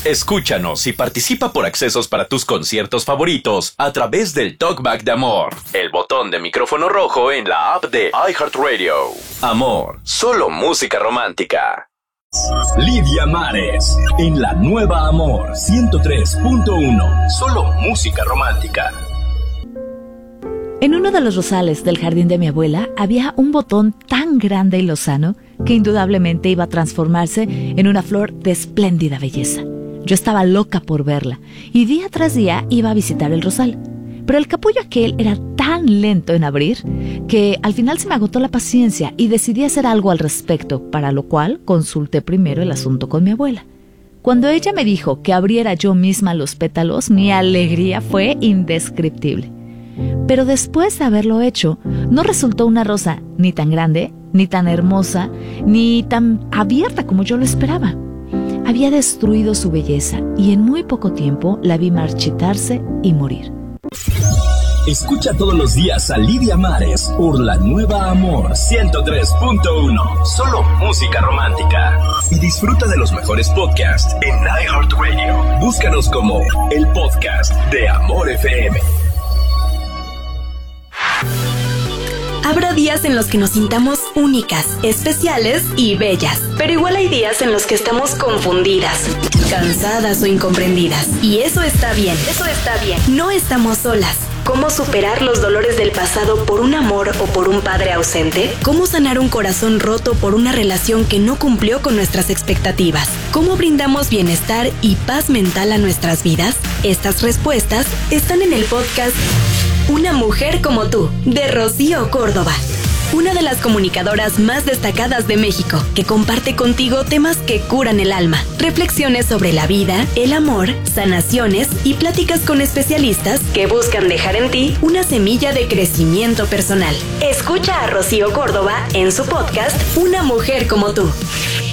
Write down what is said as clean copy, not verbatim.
Escúchanos y participa por accesos para tus conciertos favoritos a través del Talkback de Amor, el botón de micrófono rojo en la app de iHeartRadio. Amor, solo música romántica. Lidia Mares, en la nueva Amor 103.1, solo música romántica. En uno de los rosales del jardín de mi abuela había un botón tan grande y lozano que indudablemente iba a transformarse en una flor de espléndida belleza. Yo estaba loca por verla y día tras día iba a visitar el rosal. Pero el capullo aquel era tan lento en abrir que al final se me agotó la paciencia y decidí hacer algo al respecto, para lo cual consulté primero el asunto con mi abuela. Cuando ella me dijo que abriera yo misma los pétalos, mi alegría fue indescriptible. Pero después de haberlo hecho, no resultó una rosa ni tan grande, ni tan hermosa, ni tan abierta como yo lo esperaba. Había destruido su belleza y en muy poco tiempo la vi marchitarse y morir. Escucha todos los días a Lidia Mares por la nueva Amor 103.1, solo música romántica. Y disfruta de los mejores podcasts en iHeartRadio. Búscanos como el podcast de Amor FM. Habrá días en los que nos sintamos únicas, especiales y bellas. Pero igual hay días en los que estamos confundidas, cansadas o incomprendidas. Y eso está bien. No estamos solas. ¿Cómo superar los dolores del pasado por un amor o por un padre ausente? ¿Cómo sanar un corazón roto por una relación que no cumplió con nuestras expectativas? ¿Cómo brindamos bienestar y paz mental a nuestras vidas? Estas respuestas están en el podcast Una mujer como tú, de Rocío Córdoba. Una de las comunicadoras más destacadas de México, que comparte contigo temas que curan el alma, reflexiones sobre la vida, el amor, sanaciones y pláticas con especialistas que buscan dejar en ti una semilla de crecimiento personal. Escucha a Rocío Córdoba en su podcast Una mujer como tú.